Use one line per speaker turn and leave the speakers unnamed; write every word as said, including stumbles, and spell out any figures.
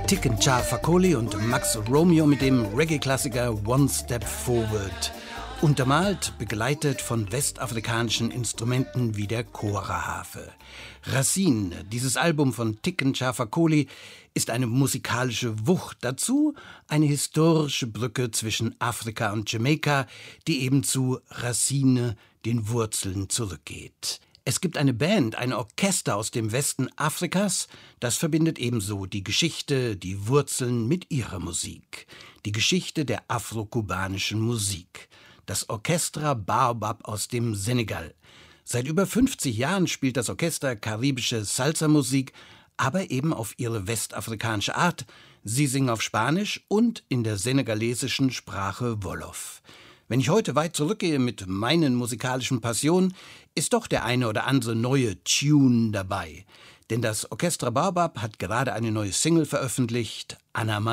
Tiken Jah Fakoly und Max Romeo mit dem Reggae-Klassiker One Step Forward. Untermalt, begleitet von westafrikanischen Instrumenten wie der Koraharfe. Racine, dieses Album von Tiken Jah Fakoly, ist eine musikalische Wucht. Dazu eine historische Brücke zwischen Afrika und Jamaika, die eben zu Racine, den Wurzeln, zurückgeht. Es gibt eine Band, ein Orchester aus dem Westen Afrikas, das verbindet ebenso die Geschichte, die Wurzeln mit ihrer Musik. Die Geschichte der afrokubanischen Musik. Das Orchestra Baobab aus dem Senegal. Seit über fünfzig Jahren spielt das Orchester karibische Salsa-Musik, aber eben auf ihre westafrikanische Art. Sie singen auf Spanisch und in der senegalesischen Sprache Wolof. Wenn ich heute weit zurückgehe mit meinen musikalischen Passionen, ist doch der eine oder andere neue Tune dabei. Denn das Orchestra Baobab hat gerade eine neue Single veröffentlicht, Anna Maria.